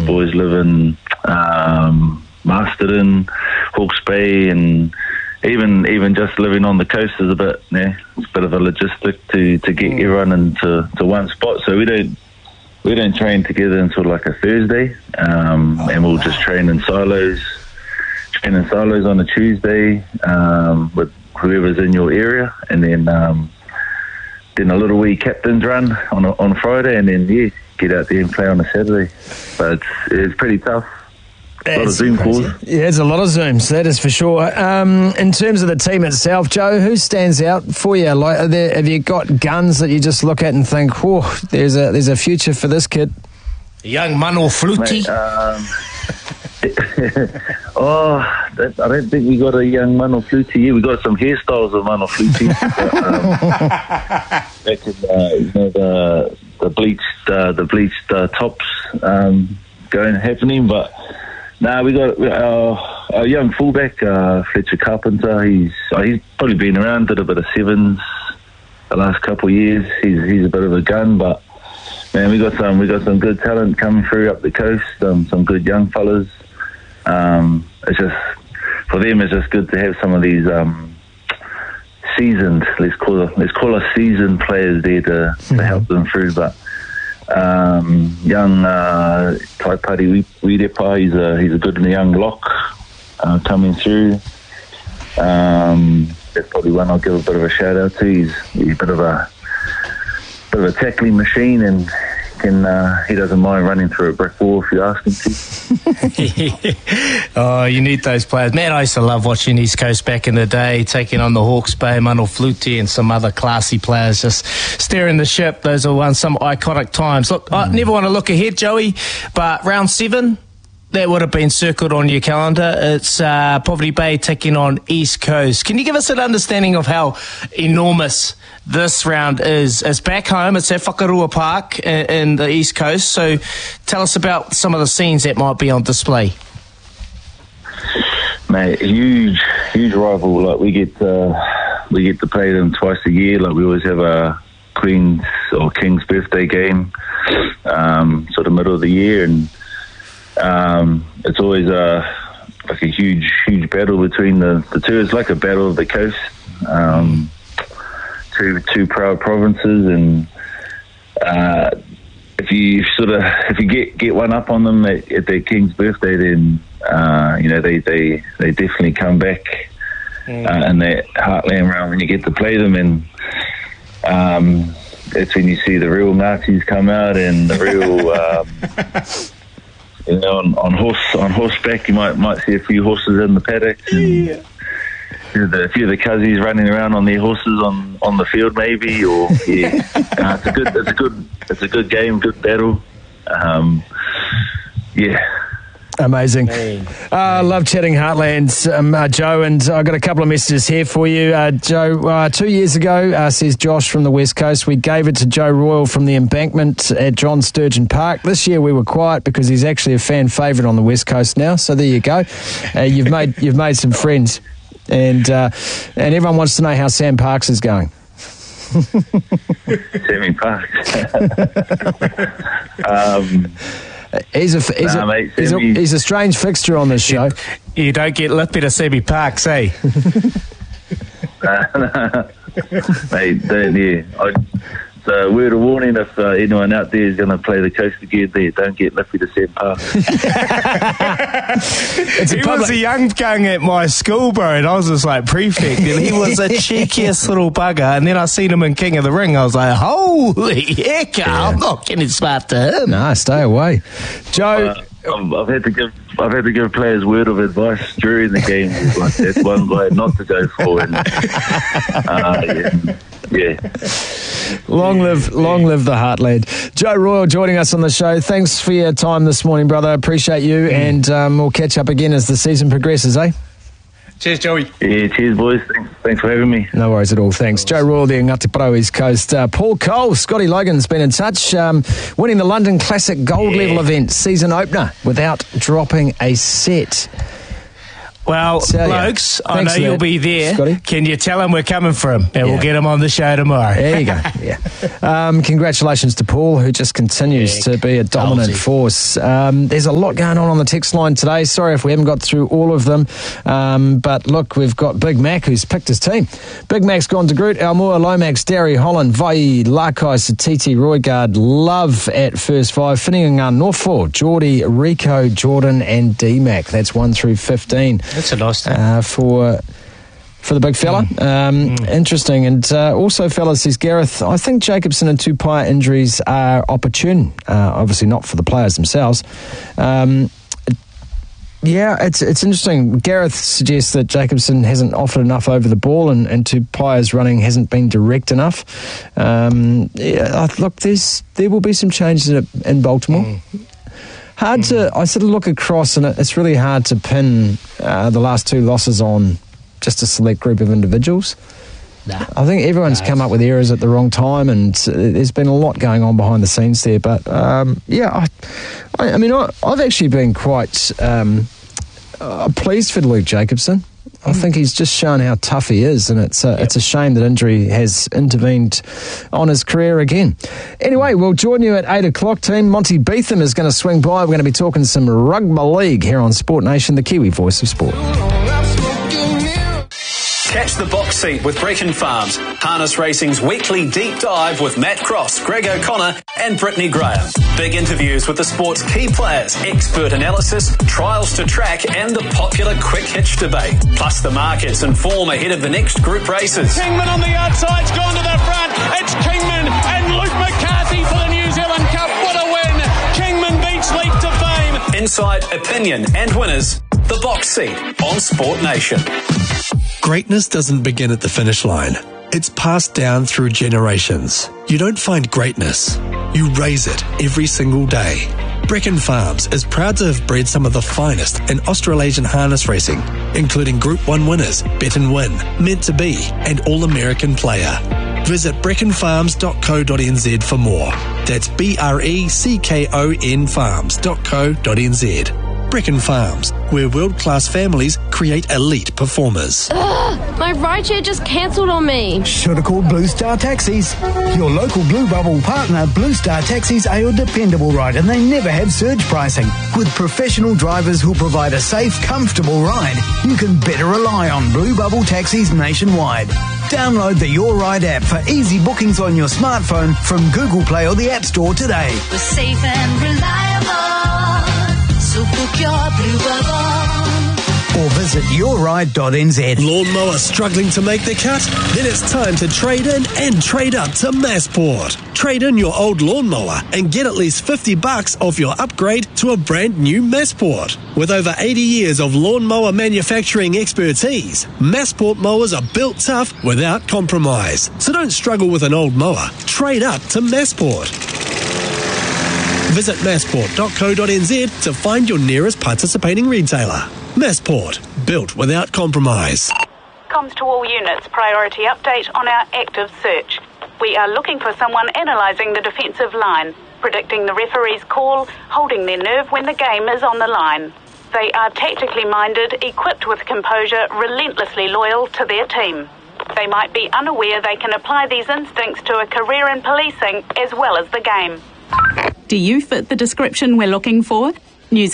boys live in Masterton, Hawke's Bay, and even just living on the coast is a bit, it's a bit of a logistic to get everyone into one spot. So we don't train together until like a Thursday, and we'll just train in silos on a Tuesday with whoever's in your area, and then a little wee captain's run on Friday, and then get out there and play on a Saturday. But it's pretty tough. A lot of Zoom calls. Yeah, it's a lot of Zooms, that is for sure. In terms of the team itself, Joe, who stands out for you? Like, have you got guns that you just look at and think, whoa, there's a future for this kid? A young Mano Flutie. I don't think we got a young Mano Flutie here. We got some hairstyles of Mano Flutie. The bleached tops happening, but. No, we got a young fullback, Fletcher Carpenter. He's probably been around, did a bit of sevens the last couple of years. He's a bit of a gun, but man, we got some good talent coming through up the coast. Some good young fellas. It's just for them. It's just good to have some of these seasoned. Let's call us seasoned players there to help them through, but. Young Taipari Wirepa, he's a good young lock coming through. That's probably one I'll give a bit of a shout out to. He's a bit of a tackling machine, and he doesn't mind running through a brick wall if you ask him to. Oh, you need those players. Man, I used to love watching East Coast back in the day, taking on the Hawke's Bay, Mano Flutie, and some other classy players just steering the ship. Those are some iconic times. Look, I never want to look ahead, Joey, but round 7, that would have been circled on your calendar. It's Poverty Bay taking on East Coast. Can you give us an understanding of how enormous this round is? It's back home. It's at Whakarua Park in the East Coast. So tell us about some of the scenes that might be on display. Mate, huge rival. Like we get to play them twice a year. Like we always have a Queen's or King's birthday game, sort of middle of the year, and it's always like a huge battle between the two. It's like a battle of the coast. Two proud provinces, and if you get one up on them at their King's birthday, then they definitely come back in that heartland round when you get to play them, and that's when you see the real Nazis come out, and the real on horseback you might see a few horses in the paddock. And, a few of the cuzzies running around on their horses on the field, maybe, or it's a good game, good battle. Amazing. I love chatting Heartlands, Joe, and I've got a couple of messages here for you. Joe, 2 years ago, says Josh from the West Coast, we gave it to Joe Royal from the Embankment at John Sturgeon Park. This year we were quiet because he's actually a fan favourite on the West Coast now, so there you go. You've made some friends. And everyone wants to know how Sam Parks is going. Sammy Parks. He's a strange fixture on this show. You don't get lippy to Sammy Parks, eh? Mate, it's a word of warning if anyone out there is going to play the coast again there, don't get lippy to Sam Parks. He was a young gung at my school, bro, and I was just like prefect, and he was the cheekiest little bugger, and then I seen him in King of the Ring. I was like, holy heck, I'm not getting smart to him. No, stay away. Joe... I've had to give players word of advice during the game. Like that's one way not to go for. And, Long live the Heartland. Joe Royal joining us on the show. Thanks for your time this morning, brother. Appreciate you, and we'll catch up again as the season progresses, eh? Cheers, Joey. Yeah, cheers, boys. Thanks for having me. No worries at all. Thanks. Joe Royal there, Ngati Porou East Coast. Paul Cole, Scotty Logan's been in touch, winning the London Classic Gold Level event season opener without dropping a set. Well, blokes, I know you'll be there. Scotty. Can you tell him we're coming for him? And we'll get him on the show tomorrow. There you go. Yeah. Congratulations to Paul, who just continues to be a dominant force. There's a lot going on the text line today. Sorry if we haven't got through all of them. But look, we've got Big Mac, who's picked his team. Big Mac's gone to Groot, Almoa, Lomax, Derry, Holland, Vai, Lakai, Satiti, Roigard, Love at first 5, Whittingham, Norfolk, Geordie, Rico, Jordan and D-Mac. That's 1 through 15. That's a nice thing. For the big fella. Interesting. And also, fellas, says Gareth, I think Jacobson and Tupaia injuries are opportune. Obviously not for the players themselves. It's interesting. Gareth suggests that Jacobson hasn't offered enough over the ball and Tupaia's running hasn't been direct enough. Look, there will be some changes in Baltimore. I sort of look across and it's really hard to pin the last 2 losses on just a select group of individuals. I think everyone's come up with errors at the wrong time and there's been a lot going on behind the scenes there. But, I've actually been quite pleased for Luke Jacobson. I think he's just shown how tough he is, and it's a shame that injury has intervened on his career again. Anyway, we'll join you at 8 o'clock, team. Monty Beetham is going to swing by. We're going to be talking some rugby league here on Sport Nation, the Kiwi voice of sport. Catch the box seat with Brecon Farms, harness racing's weekly deep dive with Matt Cross, Greg O'Connor and Brittany Graham. Big interviews with the sport's key players, expert analysis, trials to track and the popular quick hitch debate. Plus the markets and form ahead of the next group races. Kingman on the outside's gone to the front. It's Kingman and Luke McCarthy for the New Zealand Cup. What a win. Kingman beats Leap to Fame. Insight, opinion and winners. The box seat on Sport Nation. Greatness doesn't begin at the finish line. It's passed down through generations. You don't find greatness. You raise it every single day. Brecon Farms is proud to have bred some of the finest in Australasian harness racing, including Group 1 winners, Bet and Win, Meant to Be, and All-American Player. Visit brecconfarms.co.nz for more. That's BRECKON farms.co.nz. Brecon Farms, where world-class families create elite performers. My rideshare just cancelled on me. Should have called Blue Star Taxis. Your local Blue Bubble partner, Blue Star Taxis, are your dependable ride and they never have surge pricing. With professional drivers who'll provide a safe, comfortable ride, you can better rely on Blue Bubble Taxis nationwide. Download the Your Ride app for easy bookings on your smartphone from Google Play or the App Store today. We're safe and reliable. So book your Blue Bubble. Or visit yourride.nz. Lawnmower struggling to make the cut? Then it's time to trade in and trade up to Massport. Trade in your old lawnmower and get at least $50 off your upgrade to a brand new Massport. With over 80 years of lawnmower manufacturing expertise, Massport mowers are built tough without compromise. So don't struggle with an old mower. Trade up to Massport. Visit massport.co.nz to find your nearest participating retailer. Massport, built without compromise. Comms to all units, priority update on our active search. We are looking for someone analysing the defensive line, predicting the referee's call, holding their nerve when the game is on the line. They are tactically minded, equipped with composure, relentlessly loyal to their team. They might be unaware they can apply these instincts to a career in policing as well as the game. Do you fit the description we're looking for?